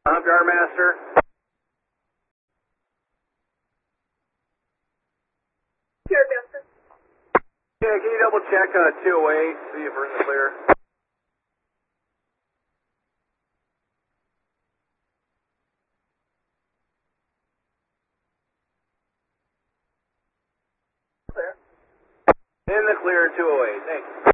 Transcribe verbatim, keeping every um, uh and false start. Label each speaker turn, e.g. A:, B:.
A: I'm Jar Master.
B: Jar Master.
A: Yeah, can you double check uh, two oh eight, see if we're in the clear?
B: Clear.
A: In the clear, two oh eight, thanks.